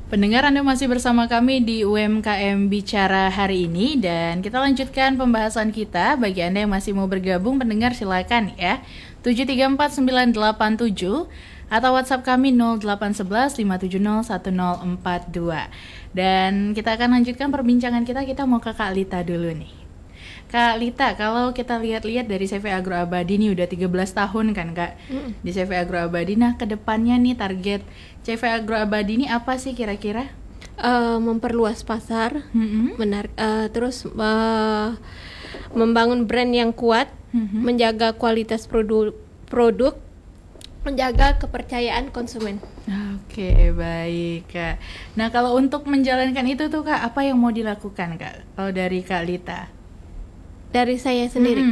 Pendengar, Anda masih bersama kami di UMKM Bicara hari ini dan kita lanjutkan pembahasan kita. Bagi Anda yang masih mau bergabung, pendengar silakan ya. 734-987 atau WhatsApp kami 0811-570-1042. Dan kita akan lanjutkan perbincangan kita. Kita mau ke Kak Lita dulu nih. Kak Lita, kalau kita lihat-lihat dari CV Agro Abadi ini udah 13 tahun kan Kak di CV Agro Abadi. Nah, kedepannya nih target CV Agro Abadi ini apa sih kira-kira? Memperluas pasar, terus membangun brand yang kuat, menjaga kualitas produk, menjaga kepercayaan konsumen. Oke, baik Kak. Nah, kalau untuk menjalankan itu tuh Kak, apa yang mau dilakukan Kak? Kalau dari Kak Lita? Dari saya sendiri,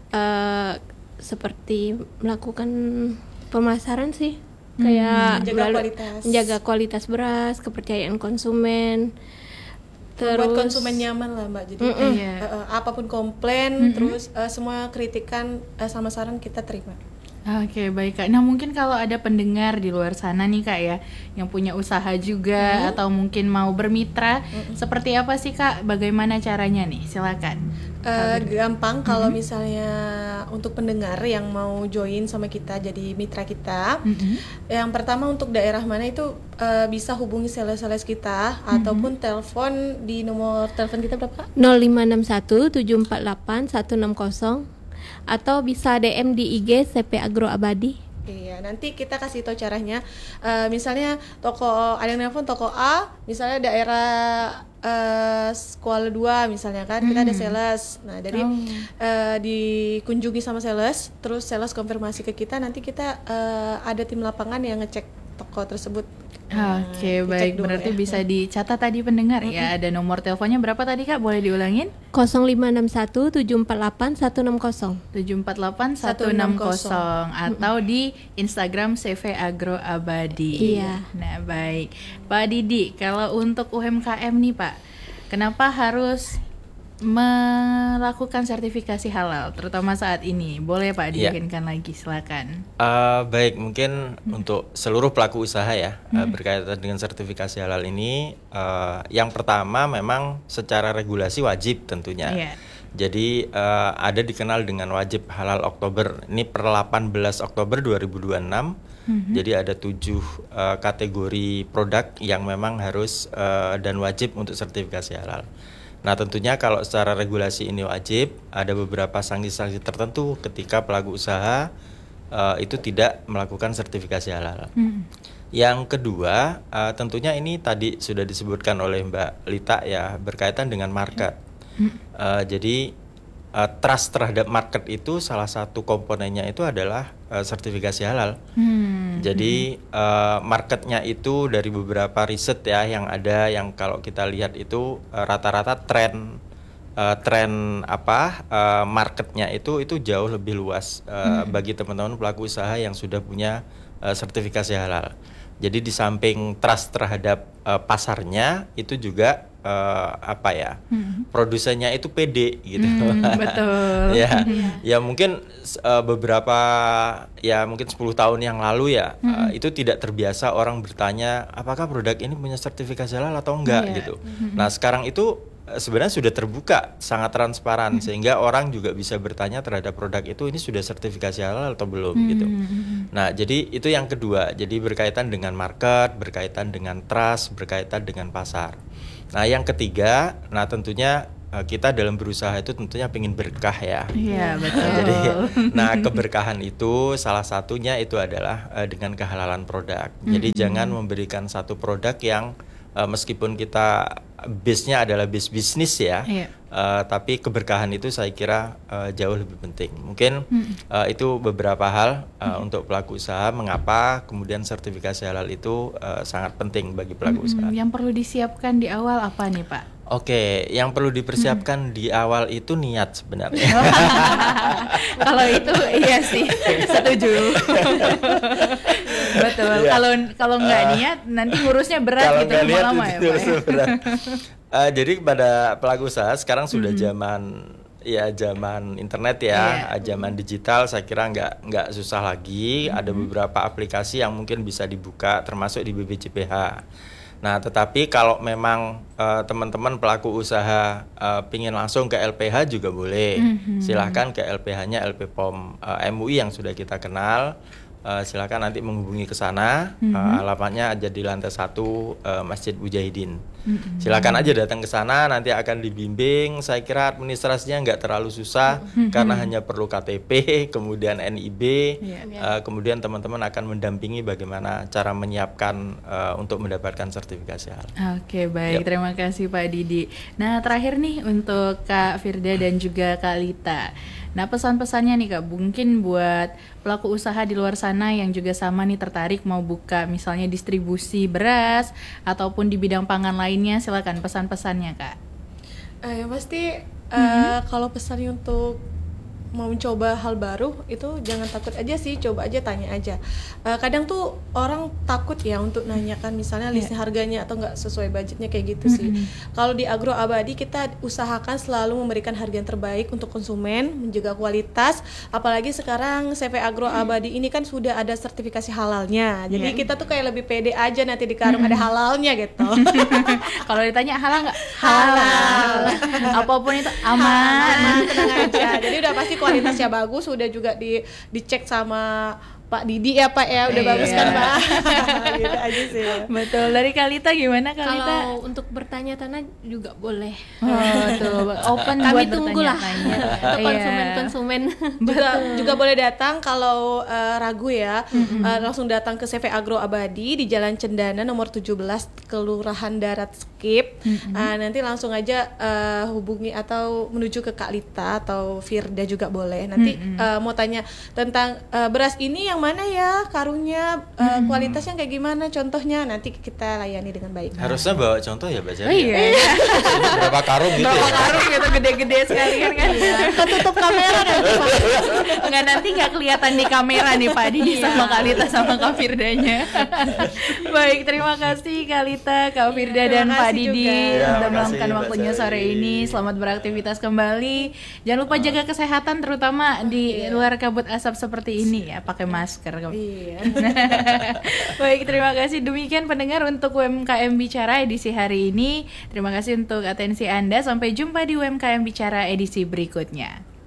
seperti melakukan pemasaran sih, kayak menjaga kualitas beras, kepercayaan konsumen, buat konsumen nyaman lah Mbak. Jadi apapun komplain, terus semua kritikan sama saran kita terima. Oke, baik Kak. Nah, mungkin kalau ada pendengar di luar sana nih Kak ya, yang punya usaha juga atau mungkin mau bermitra, seperti apa sih Kak? Bagaimana caranya nih? Silakan. Gampang kalau misalnya untuk pendengar yang mau join sama kita jadi mitra kita. Yang pertama untuk daerah mana itu bisa hubungi sales kita ataupun telepon di nomor telepon kita berapa? 0561 748 160 atau bisa DM di IG CP Agro Abadi. Iya, nanti kita kasih tahu caranya. Misalnya ada yang nelfon toko A, misalnya daerah Kuala 2 misalnya kan, kita ada sales. Nah, jadi dikunjungi sama sales, terus sales konfirmasi ke kita, nanti kita ada tim lapangan yang ngecek toko tersebut. Oke, baik. Berarti bisa dicatat tadi pendengar ya. Ada nomor teleponnya berapa tadi Kak? Boleh diulangin? 0561 748 160. 748 160 atau di Instagram CV Agro Abadi. Iya. Nah, baik. Pak Didi, kalau untuk UMKM nih Pak, kenapa harus melakukan sertifikasi halal, terutama saat ini? Boleh Pak diyakinkan lagi, silakan. Baik, mungkin untuk seluruh pelaku usaha ya, berkaitan dengan sertifikasi halal ini, yang pertama memang secara regulasi wajib tentunya. Jadi ada dikenal dengan wajib halal Oktober. Ini per 18 Oktober 2026. Jadi ada 7 kategori produk yang memang harus dan wajib untuk sertifikasi halal. Nah, tentunya kalau secara regulasi ini wajib, ada beberapa sanksi-sanksi tertentu ketika pelaku usaha itu tidak melakukan sertifikasi halal. Yang kedua, tentunya ini tadi sudah disebutkan oleh Mbak Lita ya, berkaitan dengan market. Jadi trust terhadap market itu salah satu komponennya itu adalah sertifikasi halal. Jadi marketnya itu dari beberapa riset ya yang ada, yang kalau kita lihat itu rata-rata tren marketnya itu jauh lebih luas bagi teman-teman pelaku usaha yang sudah punya sertifikasi halal. Jadi di samping trust terhadap pasarnya, itu juga produsennya itu pede gitu. Betul. Ya mungkin beberapa mungkin 10 tahun yang lalu ya, itu tidak terbiasa orang bertanya apakah produk ini punya sertifikasi halal atau enggak gitu. Nah, sekarang itu sebenarnya sudah terbuka, sangat transparan, sehingga orang juga bisa bertanya terhadap produk itu, ini sudah sertifikasi halal atau belum gitu. Nah, jadi itu yang kedua. Jadi berkaitan dengan market, berkaitan dengan trust, berkaitan dengan pasar. Nah, yang ketiga, nah tentunya kita dalam berusaha itu tentunya pengen berkah ya. Iya, betul. Jadi, nah keberkahan itu salah satunya itu adalah dengan kehalalan produk. Jadi jangan memberikan satu produk yang meskipun kita base-nya adalah base bisnis ya, tapi keberkahan itu saya kira jauh lebih penting. Mungkin itu beberapa hal untuk pelaku usaha, mengapa kemudian sertifikasi halal itu sangat penting bagi pelaku usaha. Yang perlu disiapkan di awal apa nih Pak? Oke, yang perlu dipersiapkan di awal itu niat sebenarnya. Kalau itu iya sih, setuju. Betul. Kalau nggak niat, nanti ngurusnya berat gitu lama-lama ya Pak. Jadi pada pelaku usaha sekarang sudah zaman ya zaman internet ya, zaman digital, saya kira nggak susah lagi. Ada beberapa aplikasi yang mungkin bisa dibuka, termasuk di BPJPH. Nah, tetapi kalau memang teman-teman pelaku usaha pingin langsung ke LPH juga boleh. Silahkan ke LPH-nya LP POM MUI yang sudah kita kenal. Silakan nanti menghubungi ke sana. Alamatnya ada di lantai 1 Masjid Mujahidin. Silakan aja datang ke sana, nanti akan dibimbing. Saya kira administrasinya nggak terlalu susah karena hanya perlu KTP, kemudian NIB, kemudian teman-teman akan mendampingi bagaimana cara menyiapkan untuk mendapatkan sertifikasi halal. Oke, baik. Terima kasih Pak Didi. Nah, terakhir nih untuk Kak Firda dan juga Kak Lita. Nah, pesan-pesannya nih Kak, mungkin buat pelaku usaha di luar sana yang juga sama nih tertarik mau buka misalnya distribusi beras ataupun di bidang pangan lainnya, silakan pesan-pesannya Kak. Yang pasti kalau pesannya untuk mau mencoba hal baru itu jangan takut aja sih, coba aja, tanya aja. Kadang tuh orang takut ya untuk nanyakan misalnya list harganya atau nggak sesuai budgetnya kayak gitu sih. Kalau di Agro Abadi kita usahakan selalu memberikan harga yang terbaik untuk konsumen, menjaga kualitas. Apalagi sekarang CV Agro Abadi ini kan sudah ada sertifikasi halalnya. Jadi kita tuh kayak lebih pede aja nanti di karung ada halalnya gitu. Kalau ditanya halal nggak? Halal. Apapun itu aman. Tenang aja. Jadi udah pasti kualitasnya bagus, udah juga dicek sama Pak Didi ya Pak ya, udah bagus kan Pak. Gitu aja sih. Betul. Dari Kalita gimana Kalita? Kalau untuk bertanya-tanya juga boleh. Tuh open Kami buat tunggulah bertanya-tanya. untuk konsumen-konsumen. juga boleh datang kalau ragu ya, langsung datang ke CV Agro Abadi di Jalan Cendana nomor 17 Kelurahan Darat Skip. Nanti langsung aja hubungi atau menuju ke Kak Lita atau Firda juga boleh. Nanti mau tanya tentang beras ini yang mana ya, karungnya kualitasnya kayak gimana, contohnya nanti kita layani dengan baik. Harusnya bawa contoh ya Mbak Jari. Iya. Berapa karung gitu Berapa ya? karung gitu gede-gede sekalian kan? Ketutup kamera nanti Pak. Enggak, nanti nggak kelihatan di kamera nih Pak Didi sama Kalita sama Kak Firdanya. Baik, terima kasih Kalita, Kak Firda dan Pak Didi sudah meluangkan waktunya sore ini. Selamat beraktivitas kembali. Jangan lupa jaga kesehatan terutama di luar kabut asap seperti ini ya, pakai masker. Iya. Baik, terima kasih. Demikian pendengar untuk UMKM Bicara edisi hari ini. Terima kasih untuk atensi Anda. Sampai jumpa di UMKM Bicara edisi berikutnya.